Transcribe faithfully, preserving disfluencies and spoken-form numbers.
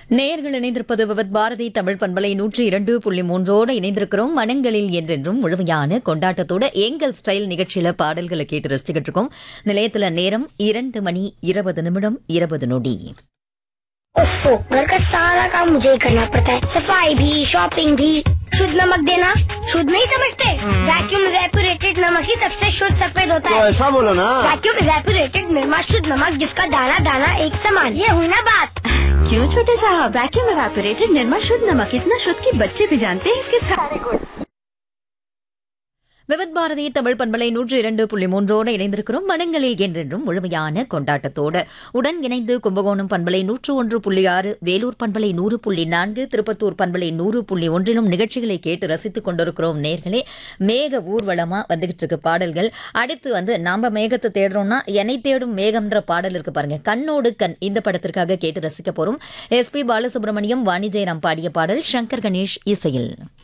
நேயர்கள் இணைந்திருப்பது விவத் பாரதி தமிழ் பண்பலை நூற்றி இரண்டு புள்ளி மூன்றோடு இணைந்திருக்கிறோம். மனங்களில் என்றென்றும் முழுமையான கொண்டாட்டத்தோட எங்கள் ஸ்டைல் நிகழ்ச்சியில பாடல்களை கேட்டு ரசிச்சுக்கிட்டு இருக்கோம். நிலையத்துல நேரம் இரண்டு மணி இருபது நிமிடம் இருபது நொடி. ओफो, घर का सारा काम मुझे ही करना पड़ता है. सफाई भी, शॉपिंग भी. शुद्ध नमक देना शुद्ध नहीं समझते. वैक्यूम रेपुरेटेड नमक ही सबसे शुद्ध सफेद होता है. तो ऐसा बोलो ना. वैक्यूम रेपुरेटेड निर्मा शुद्ध नमक, जिसका दाना दाना एक समान. ये हुई ना बात. क्यों छोटे साहब, वैक्यूम रेपुरेटेड निर्मा शुद्ध नमक इतना शुद्ध कि बच्चे भी जानते हैं इसके सारे गुण. விவத் பாரதி தமிழ் பண்பலை நூற்றி இரண்டு புள்ளி மூன்றோடு இணைந்திருக்கிறோம். மனங்களில் என்றென்றும் முழுமையான கொண்டாட்டத்தோடு உடன் இணைந்து கும்பகோணம் பண்பலை நூற்று ஒன்று புள்ளி ஆறு, வேலூர் பண்பலை நூறு புள்ளி நான்கு, திருப்பத்தூர் பண்பலை நூறு புள்ளி ஒன்றிலும் நிகழ்ச்சிகளை கேட்டு ரசித்துக் கொண்டிருக்கிறோம். நேர்களே, மேக ஊர்வலமா வந்துகிட்டு இருக்க பாடல்கள். அடுத்து வந்து நாம மேகத்தை தேடுறோம்னா என்னை தேடும் மேகம்ன்ற பாடல் இருக்கு பாருங்க. கண்ணோடு கண் இந்த படத்திற்காக கேட்டு ரசிக்க போறோம். எஸ் பி பாலசுப்ரமணியம், வாணி ஜெயராம் பாடிய பாடல், சங்கர் கணேஷ் இசையில்.